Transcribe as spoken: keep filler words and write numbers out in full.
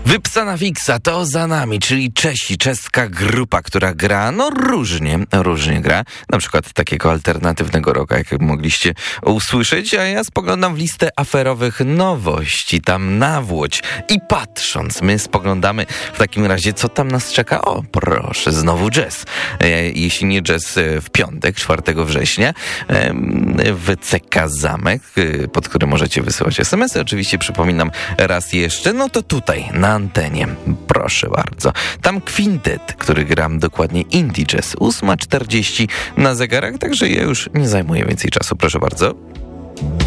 Wypsana Fixa to za nami, czyli Czesi, czeska grupa, która gra, no różnie, różnie gra. Na przykład takiego alternatywnego rocka, jak mogliście usłyszeć, a ja spoglądam w listę aferowych nowości, tam nawłoć. I patrząc, my spoglądamy w takim razie, co tam nas czeka. O, proszę, znowu jazz. Jeśli nie jazz w piątek, czwartego września, w C K Zamek, pod który możecie wysyłać es em esy. Oczywiście przypominam raz jeszcze, no to tutaj, na antenie. Proszę bardzo. Tam kwintet, który gram dokładnie indie jazz. ósma czterdzieści na zegarach, także ja już nie zajmuję więcej czasu. Proszę bardzo.